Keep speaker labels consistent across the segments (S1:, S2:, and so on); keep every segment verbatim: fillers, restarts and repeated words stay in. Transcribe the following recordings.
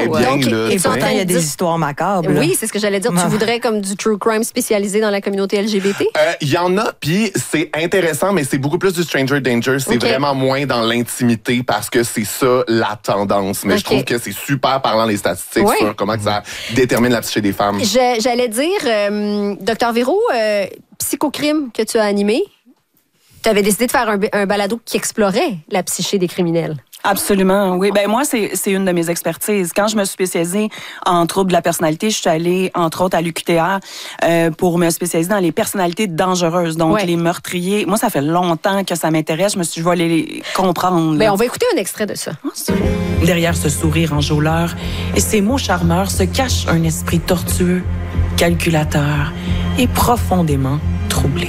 S1: très bien.
S2: Donc,
S1: là,
S2: et
S1: tu sais.
S2: pourtant,
S3: Il y a des histoires macabres. là.
S2: Oui, c'est ce que j'allais dire. Tu voudrais comme du true crime spécialisé dans la communauté L G B T?
S1: Euh, Il y en a, puis c'est intéressant, mais c'est beaucoup plus du Stranger Danger. C'est
S2: Okay.
S1: vraiment moins dans l'intimité parce que c'est ça la tendance. Mais
S2: Okay.
S1: je trouve que c'est super parlant les statistiques
S2: Ouais.
S1: sur comment que ça détermine la psyché des femmes.
S2: Je- J'allais dire, euh, docteur Véro, euh, Psychocrime que tu as animé, tu avais décidé de faire un, un balado qui explorait la psyché des criminels.
S4: Absolument, oui. Ben moi, c'est c'est une de mes expertises. Quand je me suis spécialisée en troubles de la personnalité, je suis allée, entre autres, à l'U Q T R euh, pour me spécialiser dans les personnalités dangereuses, donc
S2: Ouais.
S4: les meurtriers. Moi, ça fait longtemps que ça m'intéresse. Je me suis dit, je vais aller les comprendre.
S2: Ben, on va écouter un extrait de ça.
S5: Derrière ce sourire enjôleur et ces mots charmeurs se cache un esprit tortueux, calculateur et profondément troublé.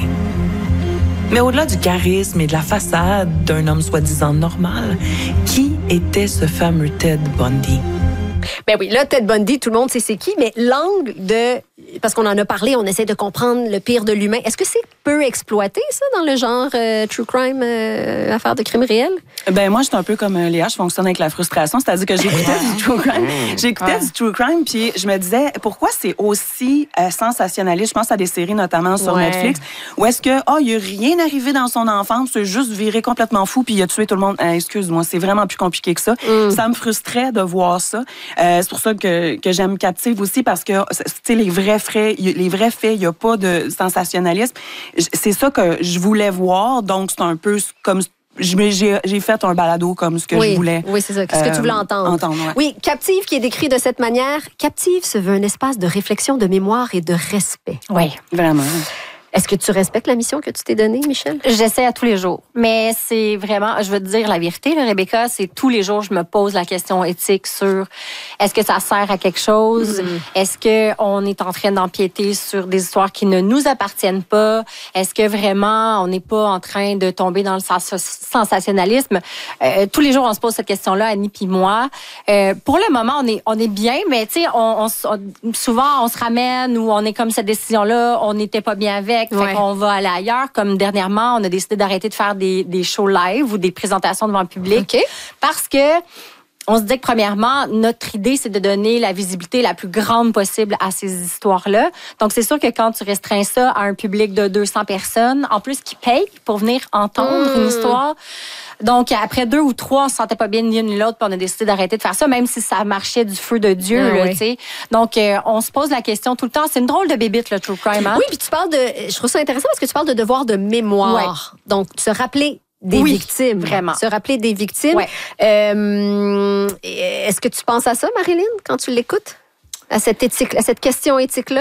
S5: Mais au-delà du charisme et de la façade d'un homme soi-disant normal, qui était ce fameux Ted Bundy?
S2: Ben oui, là, Ted Bundy, tout le monde sait c'est qui, mais l'angle de... Parce qu'on en a parlé, on essaie de comprendre le pire de l'humain. Est-ce que c'est peu exploité, ça, dans le genre euh, true crime, euh, affaire de crime réel?
S4: Ben moi, j'étais un peu comme euh, Léa, je fonctionne avec la frustration, c'est-à-dire que j'écoutais du true crime, j'écoutais
S2: Ouais.
S4: du true crime, puis je me disais pourquoi c'est aussi euh, sensationnaliste. Je pense à des séries notamment sur
S2: Ouais.
S4: Netflix où est-ce que oh il y a rien arrivé dans son enfance, c'est juste viré complètement fou puis il a tué tout le monde. Euh, excuse-moi, c'est vraiment plus compliqué que ça.
S2: Mm.
S4: Ça me frustrait de voir ça. Euh, c'est pour ça que que j'aime Captive aussi parce que tu sais les vrais faits, y- les vrais faits, il y a pas de sensationnalisme. J- C'est ça que je voulais voir, donc c'est un peu comme Je- J'ai j'ai fait un balado comme ce que
S2: oui,
S4: je voulais.
S2: Oui, c'est ça. Qu'est-ce que tu voulais
S4: euh,
S2: entendre?
S4: entendre, ouais.
S2: Oui, Captive qui est décrit de cette manière. Captive se veut un espace de réflexion, de mémoire et de respect.
S6: Oui.
S4: Vraiment.
S2: Est-ce que tu respectes la mission que tu t'es donnée, Michel?
S6: J'essaie à tous les jours. Mais c'est vraiment, je veux te dire la vérité, là, Rebecca, c'est tous les jours, je me pose la question éthique sur est-ce que ça sert à quelque chose?
S2: Mm.
S6: Est-ce qu'on est en train d'empiéter sur des histoires qui ne nous appartiennent pas? Est-ce que vraiment on n'est pas en train de tomber dans le sens- sensationnalisme? Euh, tous les jours, on se pose cette question-là, Annie puis moi. Euh, pour le moment, on est, on est bien, mais tu sais, on, on, s- on- souvent, on se ramène ou on est comme cette décision-là, on n'était pas bien avec. Fait
S2: Ouais.
S6: qu'on va aller ailleurs. Comme dernièrement, on a décidé d'arrêter de faire des, des shows live ou des présentations devant le public.
S2: OK.
S6: Parce que on se dit que, premièrement, notre idée, c'est de donner la visibilité la plus grande possible à ces histoires-là. Donc, c'est sûr que quand tu restreins ça à un public de deux cents personnes, en plus qui payent pour venir entendre
S2: Mm.
S6: une histoire. Donc, après deux ou trois, on se sentait pas bien ni l'une ni l'autre, puis on a décidé d'arrêter de faire ça, même si ça marchait du feu de Dieu,
S2: Ah
S6: là,
S2: oui.
S6: tu sais. Donc, euh, on se pose la question tout le temps. C'est une drôle de bébite, le true crime, hein?
S2: Oui, puis tu parles de... Je trouve ça intéressant parce que tu parles de devoir de mémoire. Donc, se rappeler des
S6: Oui,
S2: victimes.
S6: vraiment.
S2: Se rappeler des victimes.
S6: Ouais.
S2: Euh, est-ce que tu penses à ça, Marilyn, quand tu l'écoutes? À cette, éthique, à cette question éthique-là?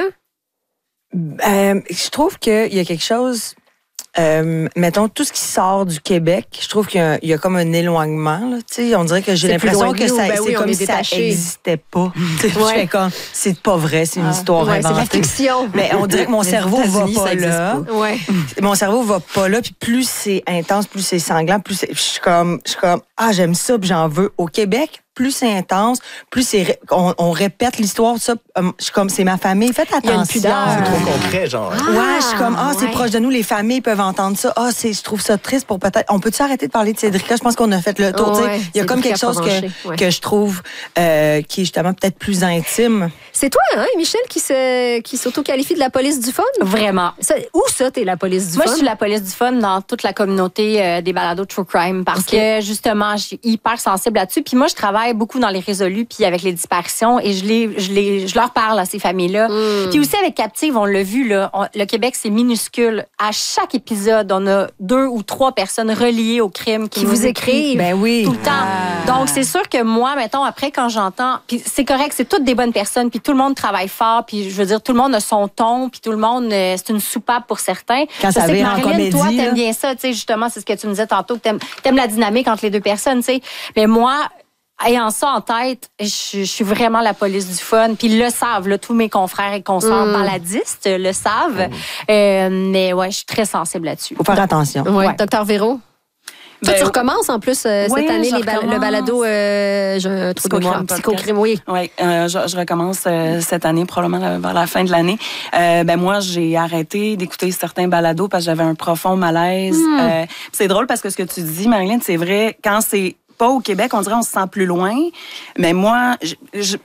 S3: Euh, je trouve qu'il y a quelque chose. Euh, mettons, tout ce qui sort du Québec, je trouve qu'il y a, il y a comme un éloignement. Là, tu sais, on dirait que j'ai
S2: C'est plus
S3: l'impression
S2: loin de
S3: que
S2: nous.
S3: ça,
S2: Ben
S3: c'est
S2: oui, on
S3: comme
S2: est
S3: si ça
S2: détaché.
S3: n'existait pas. Je
S2: Ouais.
S3: fais comme, c'est pas vrai, c'est une histoire
S2: Ouais, c'est de la
S3: inventée.
S2: fiction.
S3: Mais on dirait que mon
S5: Les
S3: cerveau va
S5: États-Unis,
S3: pas
S5: ça existe
S3: là.
S5: pas.
S2: Ouais.
S3: Mon cerveau va pas là, puis plus c'est intense, plus c'est sanglant, plus c'est- je suis comme, je suis comme, ah j'aime ça, puis j'en veux. Au Québec, plus c'est intense, plus c'est, ré- on, on répète l'histoire, tout ça. Hum, Je suis comme, c'est ma famille, faites
S2: Il y a une
S3: attention.
S2: pudeur.
S1: C'est trop concret, genre.
S3: Ouais, je suis comme, ah, c'est
S2: ouais.
S3: proche de nous, les familles peuvent entendre ça. Ah, c'est, je trouve ça triste pour peut-être. On peut-tu arrêter de parler de Cédric? Je pense qu'on a fait le tour. tu sais.
S2: Ouais,
S3: Il y a comme
S2: Cédric
S3: quelque chose
S2: Provencher,
S3: que,
S2: ouais.
S3: que je trouve euh, qui est justement peut-être plus intime.
S2: C'est toi, hein, Michel, qui, se, qui s'auto-qualifie de la police du fun?
S6: Vraiment.
S2: Ça, où ça, t'es la police du
S6: Moi,
S2: fun?
S6: je suis la police du fun dans toute la communauté euh, des balados True Crime parce
S2: Ok.
S6: que, justement, je suis hyper sensible là-dessus. Puis moi, je travaille beaucoup dans les résolus puis avec les disparitions et je, les, je, les, je leur parle à ces familles-là.
S2: Mm.
S6: Puis aussi avec Captive, on l'a vu, là, on- le Québec, c'est minuscule. À chaque épisode, on a deux ou trois personnes reliées au crime qui,
S2: Qui
S6: nous
S2: vous écrivent.
S3: Ben oui.
S6: tout le temps.
S2: Ah.
S6: Donc, c'est sûr que moi, mettons, après, quand j'entends... Puis c'est correct, c'est toutes des bonnes personnes, puis tout le monde travaille fort, puis je veux dire, tout le monde a son ton, puis tout le monde, euh, c'est une soupape pour certains.
S3: Quand
S6: Je
S3: ça
S6: sais que
S3: vire en
S6: Marilyn,
S3: comédie,
S6: toi,
S3: là.
S6: t'aimes bien ça, tu sais, justement, c'est ce que tu me disais tantôt, que t'aimes, t'aimes la dynamique entre les deux personnes, tu sais. Mais moi... Ayant ça en tête, je, je suis vraiment la police du fun. Puis ils le savent, là, tous mes confrères et consoeurs
S2: Mm.
S6: baladistes le savent. Euh, mais ouais, je suis très sensible là-dessus.
S3: Faut faire attention.
S2: Ouais.
S6: Ouais.
S2: Docteur Véro? Toi,
S4: Ben,
S2: tu recommences en plus euh,
S4: oui,
S2: cette année
S4: je
S2: les bal- le
S4: recommence.
S2: balado euh, j'ai un trou de mémoire.
S4: Psychocrime
S2: Psychocrime, oui.
S4: Oui, euh, je, je recommence euh, cette année, probablement la- vers la fin de l'année. Euh, ben moi, j'ai arrêté d'écouter certains balados parce que j'avais un profond malaise.
S2: Hmm.
S4: Euh, c'est drôle parce que ce que tu dis, Marilyn, c'est vrai, quand c'est pas au Québec, on dirait on se sent plus loin. Mais moi, je, je,